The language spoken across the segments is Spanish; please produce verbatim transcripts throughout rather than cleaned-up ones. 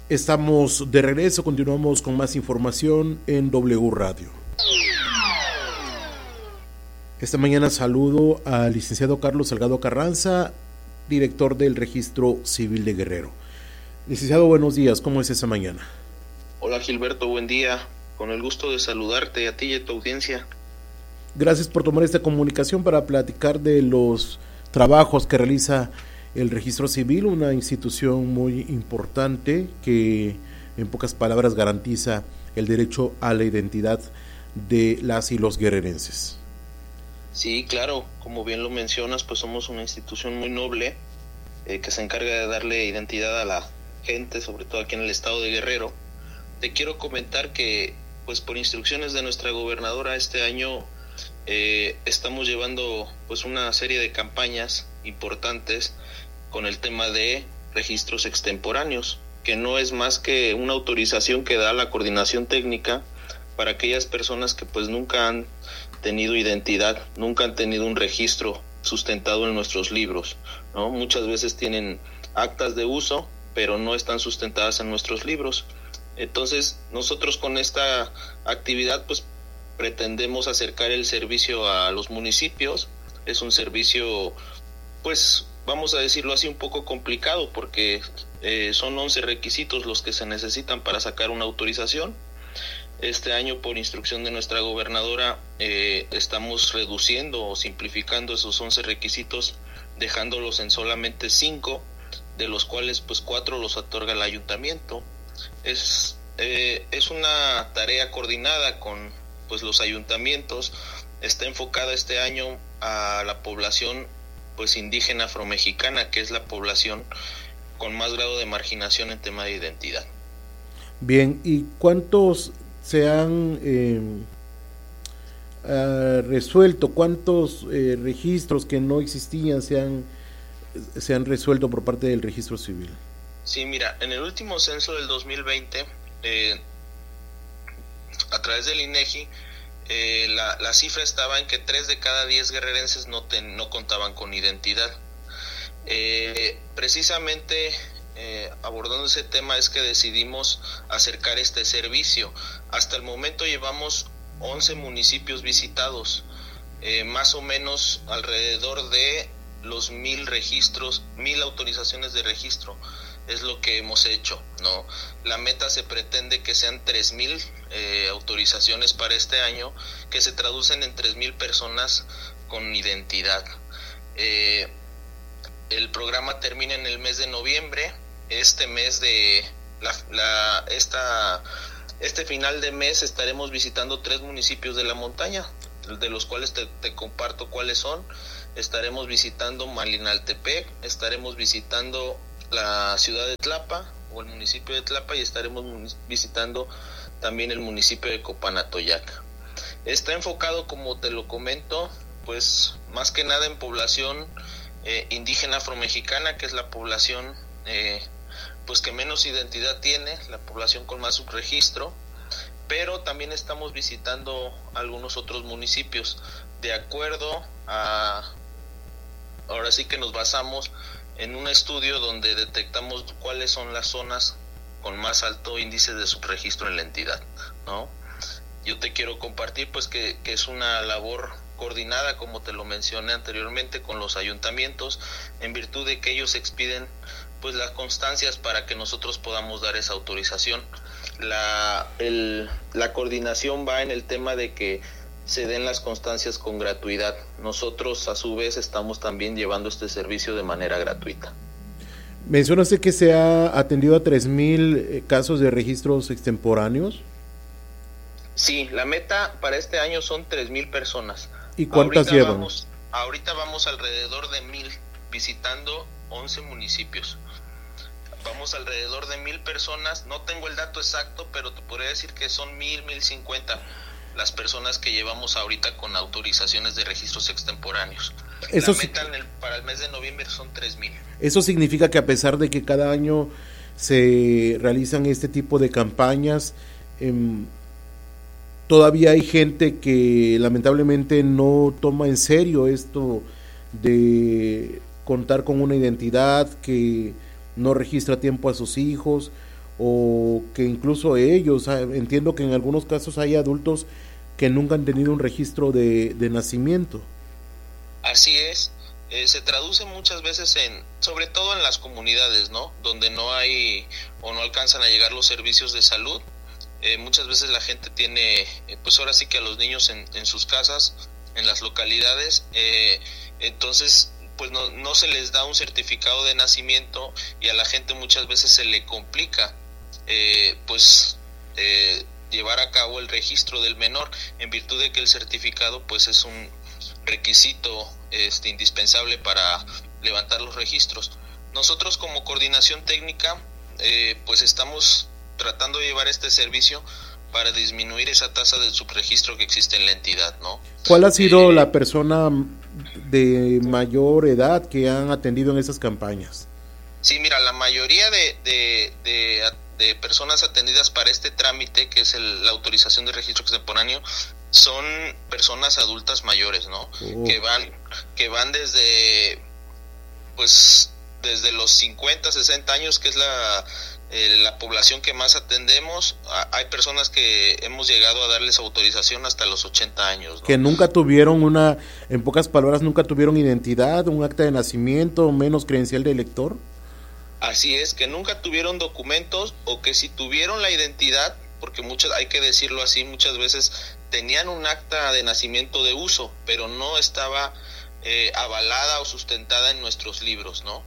Estamos de regreso, continuamos con más información en W Radio. Esta mañana saludo al licenciado Carlos Salgado Carranza, director del Registro Civil de Guerrero. Licenciado, buenos días, ¿cómo es esta mañana? Hola Gilberto, buen día, con el gusto de saludarte a ti y a tu audiencia. Gracias por tomar esta comunicación para platicar de los trabajos que realiza el Registro Civil, una institución muy importante que en pocas palabras garantiza el derecho a la identidad de las y los guerrerenses. Sí, claro, como bien lo mencionas, pues somos una institución muy noble eh, que se encarga de darle identidad a la gente, sobre todo aquí en el estado de Guerrero. Te quiero comentar que pues por instrucciones de nuestra gobernadora este año eh, estamos llevando pues una serie de campañas importantes con el tema de registros extemporáneos, que no es más que una autorización que da la coordinación técnica para aquellas personas que pues nunca han tenido identidad, nunca han tenido un registro sustentado en nuestros libros, ¿no? Muchas veces tienen actas de uso, pero no están sustentadas en nuestros libros. Entonces, nosotros con esta actividad pues pretendemos acercar el servicio a los municipios. Es un servicio pues vamos a decirlo así, un poco complicado porque eh, son once requisitos los que se necesitan para sacar una autorización. Este año, por instrucción de nuestra gobernadora, eh, estamos reduciendo o simplificando esos once requisitos, dejándolos en solamente cinco, de los cuales pues cuatro los otorga el ayuntamiento. Es, eh, es una tarea coordinada con pues los ayuntamientos. Está enfocada este año a la población pues indígena afromexicana, que es la población con más grado de marginación en tema de identidad. Bien, ¿y cuántos se han eh, uh, resuelto? ¿Cuántos eh, registros que no existían se han, se han resuelto por parte del Registro Civil? Sí, mira, en el último censo del dos mil veinte, eh, a través del INEGI, Eh, la, la cifra estaba en que tres de cada diez guerrerenses no, ten, no contaban con identidad. Eh, precisamente eh, abordando ese tema es que decidimos acercar este servicio. Hasta el momento llevamos once municipios visitados, eh, más o menos alrededor de los mil registros, mil autorizaciones de registro. Es lo que hemos hecho, ¿no? La meta se pretende que sean tres mil eh, autorizaciones para este año, que se traducen en tres mil personas con identidad. Eh, el programa termina en el mes de noviembre. Este mes de la, la esta este final de mes estaremos visitando tres municipios de la montaña, de los cuales te, te comparto cuáles son. Estaremos visitando Malinaltepec, estaremos visitando la ciudad de Tlapa o el municipio de Tlapa y estaremos visitando también el municipio de Copanatoyac. Está enfocado, como te lo comento, pues más que nada en población eh, indígena afromexicana, que es la población eh, pues que menos identidad tiene, la población con más subregistro, pero también estamos visitando algunos otros municipios de acuerdo a, ahora sí que nos basamos en un estudio donde detectamos cuáles son las zonas con más alto índice de subregistro en la entidad, ¿no? Yo te quiero compartir pues que, que es una labor coordinada, como te lo mencioné anteriormente, con los ayuntamientos, en virtud de que ellos expiden pues las constancias para que nosotros podamos dar esa autorización. La, el, la coordinación va en el tema de que se den las constancias con gratuidad. Nosotros a su vez estamos también llevando este servicio de manera gratuita. Mencionaste que se ha atendido a tres mil casos de registros extemporáneos. Sí, la meta para este año son tres mil personas. ¿Y cuántas ahorita llevan? Vamos, ahorita vamos alrededor de mil, visitando once municipios. Vamos alrededor de mil personas. No tengo el dato exacto, pero te podría decir que son mil, mil cincuenta las personas que llevamos ahorita con autorizaciones de registros extemporáneos. Eso la meta en el, para el mes de noviembre son tres mil. Eso significa que a pesar de que cada año se realizan este tipo de campañas, eh, todavía hay gente que lamentablemente no toma en serio esto de contar con una identidad, que no registra a tiempo a sus hijos, o que incluso ellos, entiendo que en algunos casos hay adultos que nunca han tenido un registro de, de nacimiento. Así es, eh, se traduce muchas veces en, sobre todo en las comunidades, ¿no? Donde no hay o no alcanzan a llegar los servicios de salud. Eh, muchas veces la gente tiene, eh, pues ahora sí que a los niños en, en sus casas, en las localidades, eh, entonces pues no, no se les da un certificado de nacimiento y a la gente muchas veces se le complica eh, pues eh, llevar a cabo el registro del menor, en virtud de que el certificado pues es un requisito este, indispensable para levantar los registros. Nosotros como coordinación técnica eh, pues estamos tratando de llevar este servicio para disminuir esa tasa de subregistro que existe en la entidad, ¿no? ¿Cuál ha sido eh, la persona de mayor edad que han atendido en esas campañas? Sí, mira, la mayoría de, de, de, de personas atendidas para este trámite, que es el, la autorización de registro extemporáneo, son personas adultas mayores, ¿no? Oh. Que van, que van desde, pues, desde los cincuenta, sesenta años, que es la, eh, la población que más atendemos. Hay personas que hemos llegado a darles autorización hasta los ochenta años, ¿no? Que nunca tuvieron una, en pocas palabras, nunca tuvieron identidad, un acta de nacimiento, menos credencial de elector. Así es, que nunca tuvieron documentos, o que si tuvieron la identidad, porque muchas, hay que decirlo así, muchas veces tenían un acta de nacimiento de uso, pero no estaba eh, avalada o sustentada en nuestros libros, ¿no?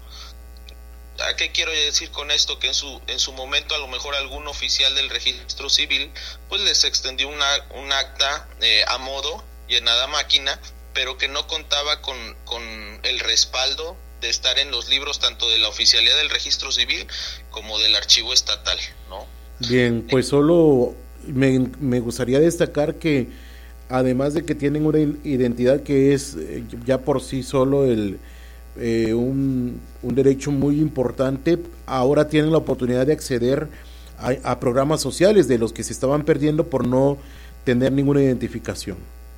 ¿A qué quiero decir con esto? Que en su en su momento a lo mejor algún oficial del registro civil pues les extendió una, un acta eh, a modo, llenada a máquina, pero que no contaba con, con el respaldo de estar en los libros tanto de la oficialidad del registro civil como del archivo estatal, ¿no? Bien, pues solo me, me gustaría destacar que además de que tienen una identidad que es eh, ya por sí solo el eh, un, un derecho muy importante, ahora tienen la oportunidad de acceder a, a programas sociales de los que se estaban perdiendo por no tener ninguna identificación.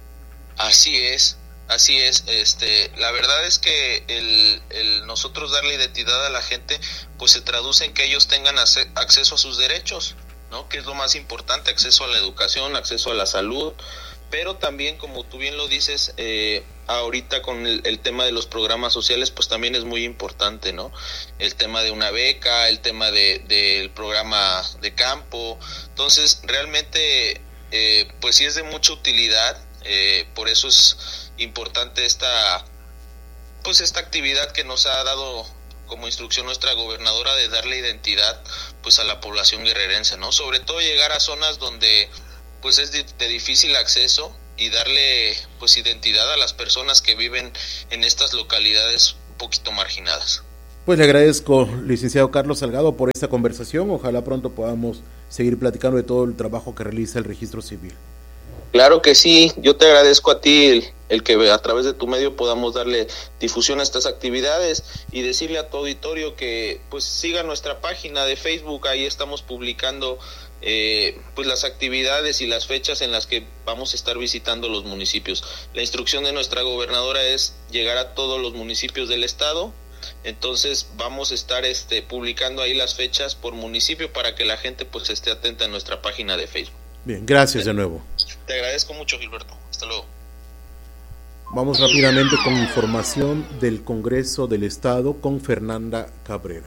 Así es. Así es, este, la verdad es que el, el nosotros darle identidad a la gente, pues se traduce en que ellos tengan acceso a sus derechos, ¿no? Que es lo más importante, acceso a la educación, acceso a la salud, pero también, como tú bien lo dices, eh, ahorita con el, el tema de los programas sociales, pues también es muy importante, ¿no? El tema de una beca, el tema de del programa de campo, entonces realmente, eh, pues sí es de mucha utilidad, eh, por eso es importante esta pues esta actividad que nos ha dado como instrucción nuestra gobernadora de darle identidad pues a la población guerrerense, ¿no? Sobre todo llegar a zonas donde pues es de, de difícil acceso y darle pues identidad a las personas que viven en estas localidades un poquito marginadas. Pues le agradezco, licenciado Carlos Salgado, por esta conversación. Ojalá pronto podamos seguir platicando de todo el trabajo que realiza el Registro Civil. Claro que sí, yo te agradezco a ti el, el que a través de tu medio podamos darle difusión a estas actividades y decirle a tu auditorio que pues siga nuestra página de Facebook, ahí estamos publicando eh, pues las actividades y las fechas en las que vamos a estar visitando los municipios. La instrucción de nuestra gobernadora es llegar a todos los municipios del estado, entonces vamos a estar este publicando ahí las fechas por municipio para que la gente pues esté atenta en nuestra página de Facebook. Bien, gracias de nuevo. Te agradezco mucho, Gilberto. Hasta luego. Vamos rápidamente con información del Congreso del Estado con Fernanda Cabrera.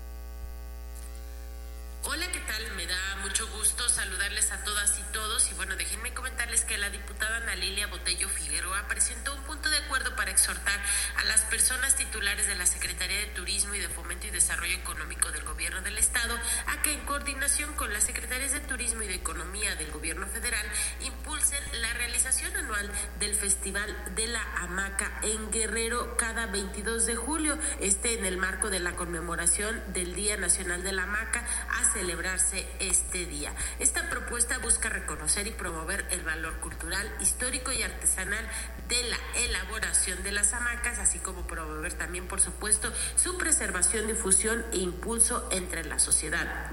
Hola, ¿qué tal? Me da mucho gusto saludarles a todas y todos. Y bueno, déjenme comentarles que la diputada Ana Lilia Botello Figueroa presentó un punto de acuerdo para exhortar a las personas titulares de la Secretaría de Turismo y de Fomento y Desarrollo Económico del Gobierno del Estado a que en coordinación con las Secretarías de Turismo y de Economía del Gobierno Federal impulsen la realización anual del Festival de la Hamaca en Guerrero cada veintidós de julio, este en el marco de la conmemoración del Día Nacional de la Hamaca a celebrarse este día. Esta propuesta busca reconocer y promover el valor cultural, histórico y artesanal de la elaboración de las hamacas, así como promover también, por supuesto, su preservación, difusión e impulso entre la sociedad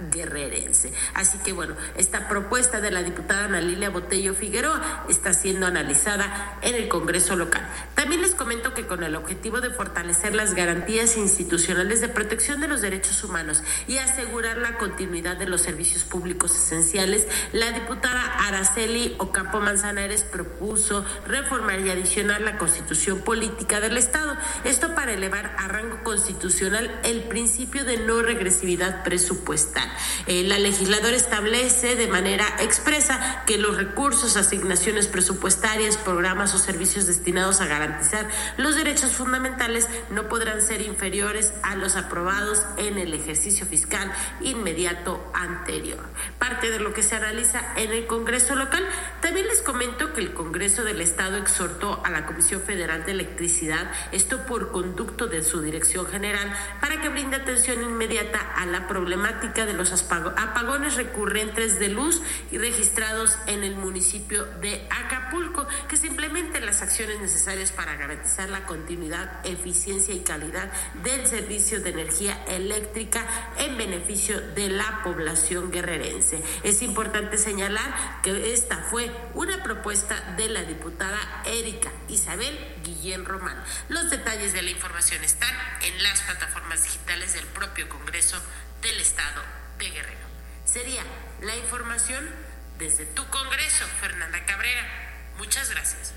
guerrerense. Así que bueno, esta propuesta de la diputada Ana Lilia Botello Figueroa está siendo analizada en el Congreso local. También les comento que con el objetivo de fortalecer las garantías institucionales de protección de los derechos humanos y asegurar la continuidad de los servicios públicos esenciales, la diputada Araceli Ocampo Manzanares propuso reformar y adicionar la Constitución Política del Estado. Esto para elevar a rango constitucional el principio de no regresividad presupuestal. Eh, la legisladora establece de manera expresa que los recursos, asignaciones presupuestarias, programas o servicios destinados a garantizar los derechos fundamentales no podrán ser inferiores a los aprobados en el ejercicio fiscal inmediato anterior. Parte de lo que se analiza en el Congreso local. También les comento que el Congreso del Estado exhortó a la Comisión Federal de Electricidad, esto por conducto de su Dirección General, para que brinde atención inmediata a la problemática de los apagones recurrentes de luz y registrados en el municipio de Acapulco, que se implementen las acciones necesarias para garantizar la continuidad, eficiencia y calidad del servicio de energía eléctrica en beneficio de la población guerrerense. Es importante señalar que esta fue una propuesta de la diputada Erika Isabel Guillén Román. Los detalles de la información están en las plataformas digitales del propio Congreso del Estado de Guerrero. Sería la información desde tu Congreso, Fernanda Cabrera. Muchas gracias.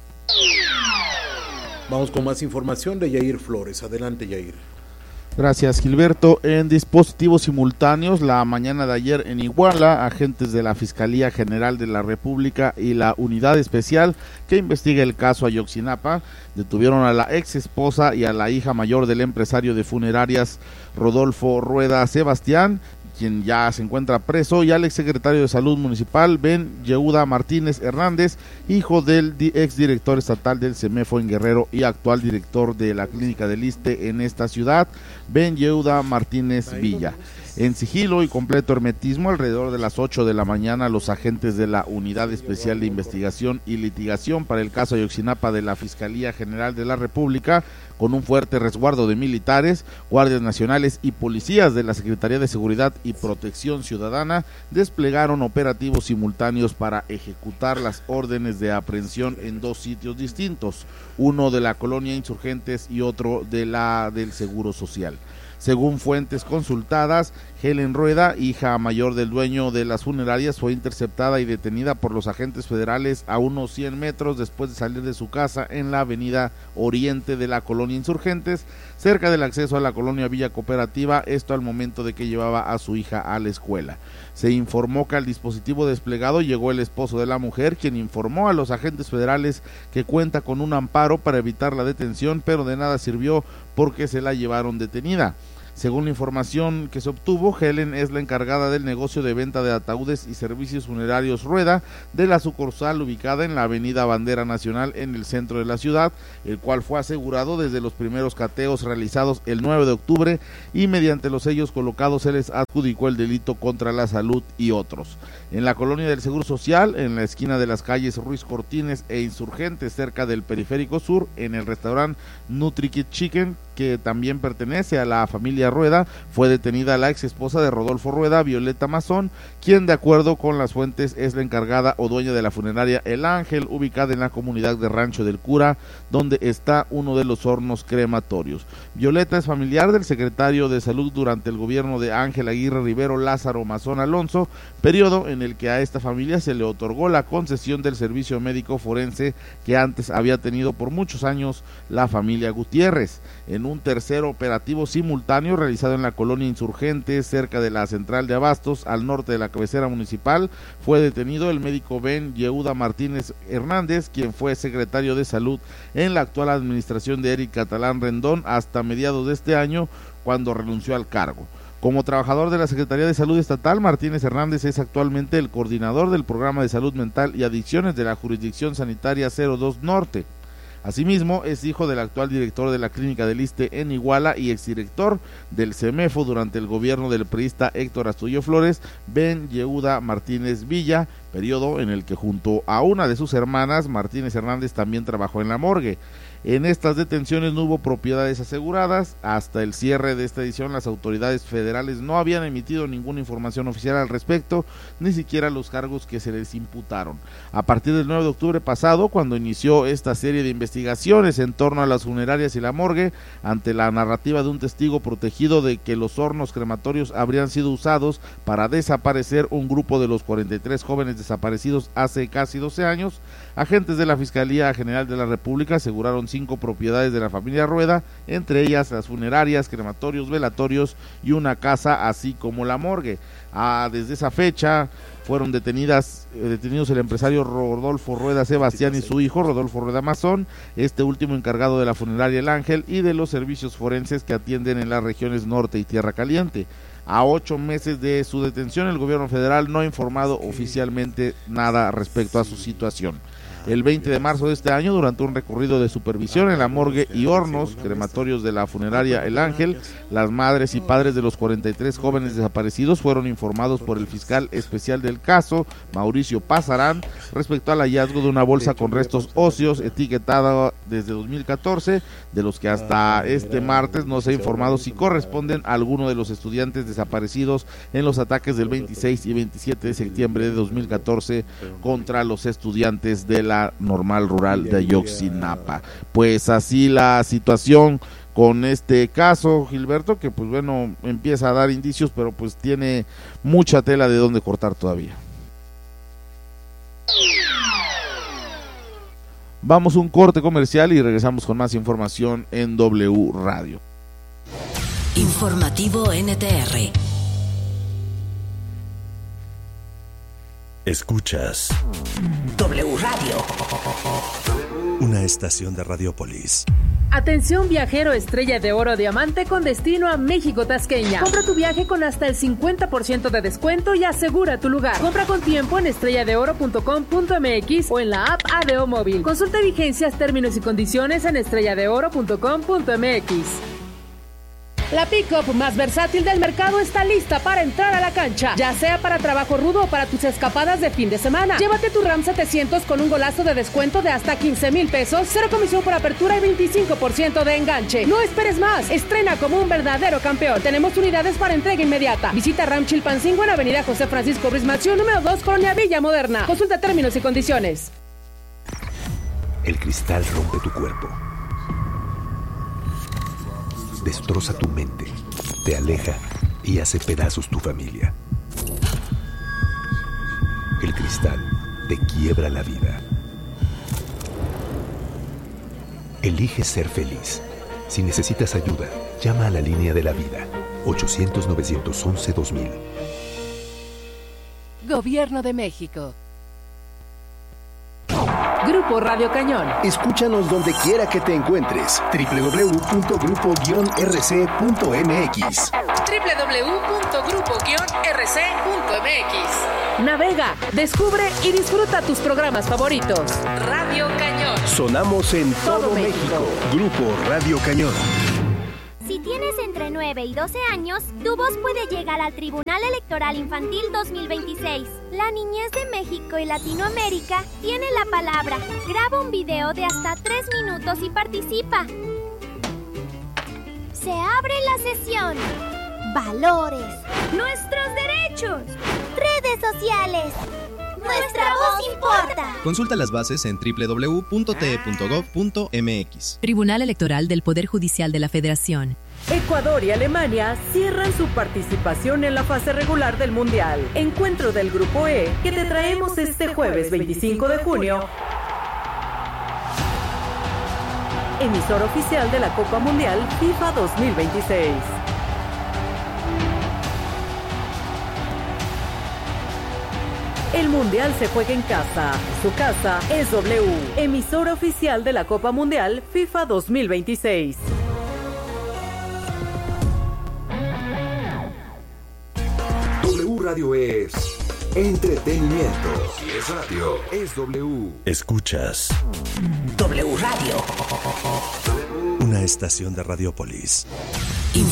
Vamos con más información de Yair Flores. Adelante, Yair. Gracias, Gilberto. En dispositivos simultáneos, la mañana de ayer en Iguala, agentes de la Fiscalía General de la República y la Unidad Especial que investiga el caso Ayotzinapa detuvieron a la ex esposa y a la hija mayor del empresario de funerarias Rodolfo Rueda Sebastián, quien ya se encuentra preso, y al exsecretario de Salud Municipal, Ben Yehuda Martínez Hernández, hijo del exdirector estatal del CEMEFO en Guerrero y actual director de la Clínica del Iste en esta ciudad, Ben Yehuda Martínez Villa. En sigilo y completo hermetismo, alrededor de las ocho de la mañana, los agentes de la Unidad Especial de Investigación y Litigación para el caso Ayotzinapa de la Fiscalía General de la República, con un fuerte resguardo de militares, guardias nacionales y policías de la Secretaría de Seguridad y Protección Ciudadana, desplegaron operativos simultáneos para ejecutar las órdenes de aprehensión en dos sitios distintos, uno de la colonia Insurgentes y otro de la del Seguro Social. Según fuentes consultadas, Helen Rueda, hija mayor del dueño de las funerarias, fue interceptada y detenida por los agentes federales a unos cien metros después de salir de su casa en la avenida Oriente de la colonia Insurgentes, cerca del acceso a la colonia Villa Cooperativa, esto al momento de que llevaba a su hija a la escuela. Se informó que al dispositivo desplegado llegó el esposo de la mujer, quien informó a los agentes federales que cuenta con un amparo para evitar la detención, pero de nada sirvió porque se la llevaron detenida. Según la información que se obtuvo, Helen es la encargada del negocio de venta de ataúdes y servicios funerarios Rueda de la sucursal ubicada en la avenida Bandera Nacional en el centro de la ciudad, el cual fue asegurado desde los primeros cateos realizados el nueve de octubre y mediante los sellos colocados se les adjudicó el delito contra la salud y otros. En la colonia del Seguro Social, en la esquina de las calles Ruiz Cortines e Insurgentes, cerca del Periférico Sur, en el restaurante NutriKit Chicken, que también pertenece a la familia Rueda, fue detenida la ex esposa de Rodolfo Rueda, Violeta Mazón, quien de acuerdo con las fuentes es la encargada o dueña de la funeraria El Ángel, ubicada en la comunidad de Rancho del Cura, donde está uno de los hornos crematorios. Violeta es familiar del secretario de Salud durante el gobierno de Ángel Aguirre Rivero Lázaro Mazón Alonso, periodo en el que a esta familia se le otorgó la concesión del servicio médico forense que antes había tenido por muchos años la familia Gutiérrez. En un tercer operativo simultáneo realizado en la colonia Insurgente, cerca de la central de Abastos, al norte de la cabecera municipal, fue detenido el médico Ben Yehuda Martínez Hernández, quien fue secretario de Salud en la actual administración de Eric Catalán Rendón hasta mediados de este año, cuando renunció al cargo. Como trabajador de la Secretaría de Salud Estatal, Martínez Hernández es actualmente el coordinador del Programa de Salud Mental y Adicciones de la Jurisdicción Sanitaria cero dos Norte. Asimismo, es hijo del actual director de la Clínica del Iste en Iguala y exdirector del CEMEFO durante el gobierno del priista Héctor Astudillo Flores, Ben Yehuda Martínez Villa, periodo en el que junto a una de sus hermanas, Martínez Hernández también trabajó en la morgue. En estas detenciones no hubo propiedades aseguradas. Hasta el cierre de esta edición, las autoridades federales no habían emitido ninguna información oficial al respecto, ni siquiera los cargos que se les imputaron. A partir del nueve de octubre pasado, cuando inició esta serie de investigaciones en torno a las funerarias y la morgue, ante la narrativa de un testigo protegido de que los hornos crematorios habrían sido usados para desaparecer un grupo de los cuarenta y tres jóvenes desaparecidos hace casi doce años, agentes de la Fiscalía General de la República aseguraron cinco propiedades de la familia Rueda, entre ellas las funerarias, crematorios, velatorios y una casa, así como la morgue. Ah, desde esa fecha fueron detenidas, eh, detenidos el empresario Rodolfo Rueda Sebastián y su hijo Rodolfo Rueda Mazón, este último encargado de la funeraria El Ángel y de los servicios forenses que atienden en las regiones Norte y Tierra Caliente. A ocho meses de su detención, el gobierno federal no ha informado oficialmente nada respecto a su situación. El veinte de marzo de este año, durante un recorrido de supervisión en la morgue y hornos crematorios de la funeraria El Ángel, las madres y padres de los cuarenta y tres jóvenes desaparecidos fueron informados por el fiscal especial del caso, Mauricio Pazarán, respecto al hallazgo de una bolsa con restos óseos etiquetada desde dos mil catorce, de los que hasta este martes no se ha informado si corresponden a alguno de los estudiantes desaparecidos en los ataques del veintiséis y veintisiete de septiembre de dos mil catorce contra los estudiantes de la Normal Rural de Ayotzinapa. Pues así la situación con este caso, Gilberto, que pues bueno, empieza a dar indicios, pero pues tiene mucha tela de dónde cortar todavía. Vamos a un corte comercial y regresamos con más información en W Radio. Informativo N T R. Escuchas W Radio. Una estación de Radiopolis. Atención viajero Estrella de Oro Diamante con destino a México Tasqueña. Compra tu viaje con hasta el cincuenta por ciento de descuento y asegura tu lugar. Compra con tiempo en estrella de oro punto com punto m x o en la app A D O Móvil. Consulta vigencias, términos y condiciones en estrella de oro punto com punto m x. La pick-up más versátil del mercado está lista para entrar a la cancha, ya sea para trabajo rudo o para tus escapadas de fin de semana. Llévate tu RAM setecientos con un golazo de descuento de hasta quince mil pesos, cero comisión por apertura y veinticinco por ciento de enganche. No esperes más, estrena como un verdadero campeón. Tenemos unidades para entrega inmediata. Visita RAM Chilpancingo en Avenida José Francisco Ruiz Massieu, número dos, Colonia Villa Moderna. Consulta términos y condiciones. El cristal rompe tu cuerpo, destroza tu mente, te aleja y hace pedazos tu familia. El cristal te quiebra la vida. Elige ser feliz. Si necesitas ayuda, llama a la línea de la vida, ochocientos, novecientos once, dos mil. Gobierno de México. Grupo Radio Cañón. Escúchanos donde quiera que te encuentres. doble u doble u doble u punto grupo guion r c punto m x. doble u doble u doble u punto grupo guion r c punto m x. Navega, descubre y disfruta tus programas favoritos. Radio Cañón. Sonamos en todo, todo México. México. Grupo Radio Cañón. Si tienes entre nueve y doce años, tu voz puede llegar al Tribunal Electoral Infantil dos mil veintiséis. La niñez de México y Latinoamérica tiene la palabra. Graba un video de hasta tres minutos y participa. Se abre la sesión. Valores. Nuestros derechos. Redes sociales. Nuestra voz importa. Consulta las bases en doble u doble u doble u punto t e punto gov punto m x. Tribunal Electoral del Poder Judicial de la Federación. Ecuador y Alemania cierran su participación en la fase regular del Mundial. Encuentro del Grupo E que te traemos este jueves veinticinco de junio. Emisor oficial de la Copa Mundial FIFA dos mil veintiséis. El Mundial se juega en casa. Su casa es W, emisora oficial de la Copa Mundial FIFA dos mil veintiséis. W Radio es entretenimiento. Si es radio, es W. Escuchas W Radio. Una estación de Radiopolis.